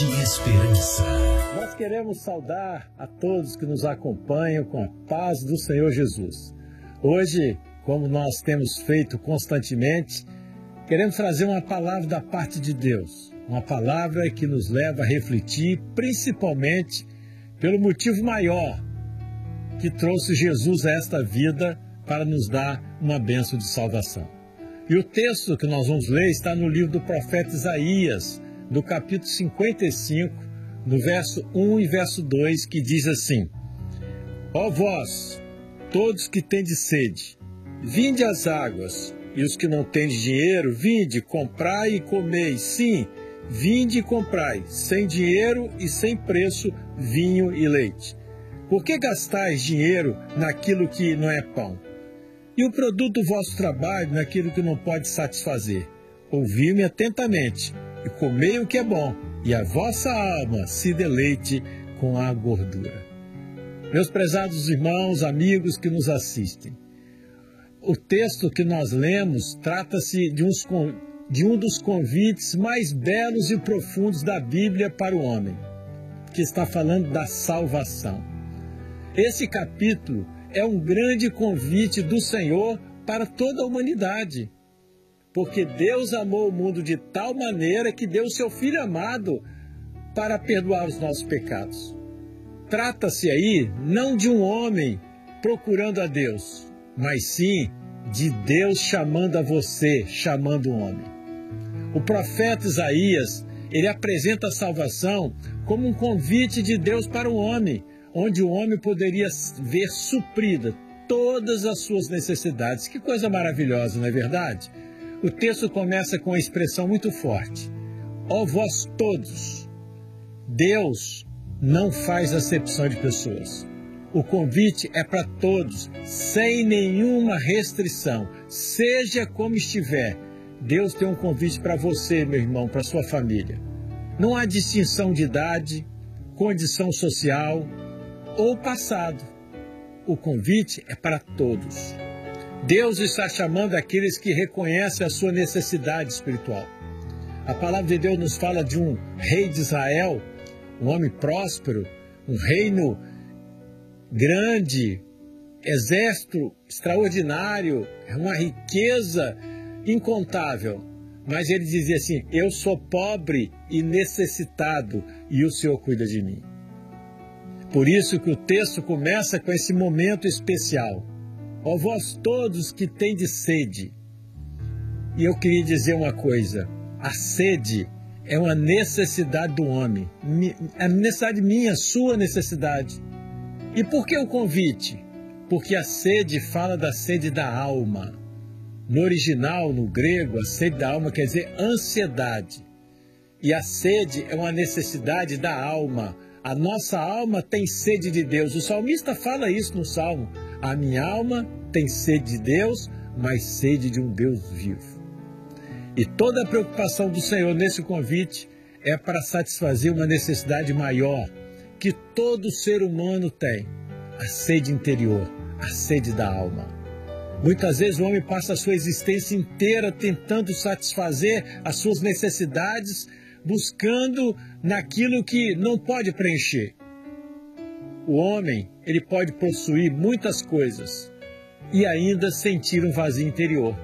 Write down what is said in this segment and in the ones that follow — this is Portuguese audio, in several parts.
de esperança. Nós queremos saudar a todos que nos acompanham com a paz do Senhor Jesus. Hoje, como nós temos feito constantemente, queremos trazer uma palavra da parte de Deus. Uma palavra que nos leva a refletir, principalmente pelo motivo maior que trouxe Jesus a esta vida para nos dar uma bênção de salvação. E o texto que nós vamos ler está no livro do profeta Isaías, no capítulo 55, no verso 1 e verso 2, que diz assim: Ó vós, todos que tendes sede, vinde às águas, e os que não tendes dinheiro, vinde, comprai e comei. Sim, vinde e comprai, sem dinheiro e sem preço, vinho e leite. Por que gastais dinheiro naquilo que não é pão? E o produto do vosso trabalho naquilo que não pode satisfazer? Ouvi-me atentamente, e comei o que é bom, e a vossa alma se deleite com a gordura. Meus prezados irmãos, amigos que nos assistem, o texto que nós lemos trata-se de um dos convites mais belos e profundos da Bíblia para o homem, que está falando da salvação. Esse capítulo é um grande convite do Senhor para toda a humanidade, porque Deus amou o mundo de tal maneira que deu o seu Filho amado para perdoar os nossos pecados. Trata-se aí não de um homem procurando a Deus, mas sim de Deus chamando a você, chamando o homem. O profeta Isaías, ele apresenta a salvação como um convite de Deus para o homem, onde o homem poderia ver suprida todas as suas necessidades. Que coisa maravilhosa, não é verdade? O texto começa com uma expressão muito forte. Ó vós todos. Deus não faz acepção de pessoas. O convite é para todos, sem nenhuma restrição. Seja como estiver, Deus tem um convite para você, meu irmão, para sua família. Não há distinção de idade, condição social ou passado. O convite é para todos. Deus está chamando aqueles que reconhecem a sua necessidade espiritual. A palavra de Deus nos fala de um rei de Israel, um homem próspero, um reino grande, exército extraordinário, uma riqueza incontável. Mas ele dizia assim: eu sou pobre e necessitado e o Senhor cuida de mim. Por isso que o texto começa com esse momento especial. Ó vós todos que tendes sede. E eu queria dizer uma coisa: a sede é uma necessidade do homem, é necessidade minha, sua necessidade. E por que o convite? Porque a sede fala da sede da alma. No original, no grego, a sede da alma quer dizer ansiedade. E a sede é uma necessidade da alma. A nossa alma tem sede de Deus. O salmista fala isso no Salmo. A minha alma tem sede de Deus, mas sede de um Deus vivo. E toda a preocupação do Senhor nesse convite é para satisfazer uma necessidade maior que todo ser humano tem: a sede interior, a sede da alma. Muitas vezes o homem passa a sua existência inteira tentando satisfazer as suas necessidades, buscando naquilo que não pode preencher. O homem, ele pode possuir muitas coisas e ainda sentir um vazio interior.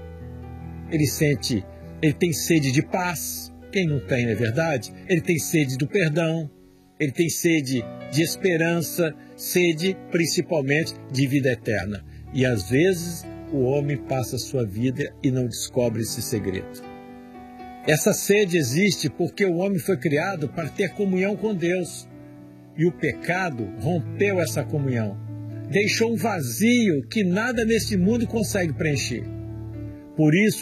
Ele tem sede de paz. Quem não tem, não é verdade? Ele tem sede do perdão, ele tem sede de esperança, sede principalmente de vida eterna. E às vezes o homem passa a sua vida e não descobre esse segredo. Essa sede existe porque o homem foi criado para ter comunhão com Deus. E o pecado rompeu essa comunhão. Deixou um vazio que nada nesse mundo consegue preencher. Por isso,